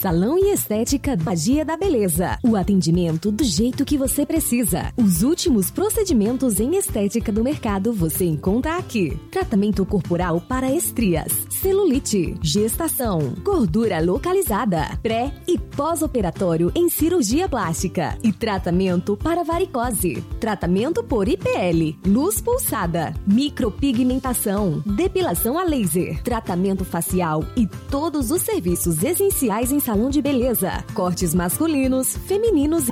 Salão e Estética Magia da Beleza. O atendimento do jeito que você precisa. Os últimos procedimentos em estética do mercado você encontra aqui. Tratamento corporal para estrias, celulite, gestação, gordura localizada, pré e pós-operatório em cirurgia plástica e tratamento para varicose. Tratamento por IPL, luz pulsada, micropigmentação, depilação a laser, tratamento facial e todos os serviços essenciais em salão de beleza. Cortes masculinos, femininos